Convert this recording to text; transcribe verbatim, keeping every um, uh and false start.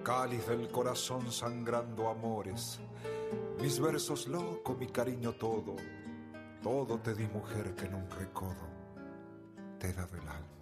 cáliz del corazón sangrando amores, mis versos loco, mi cariño todo, todo te di mujer que en un recodo te he dado el alma.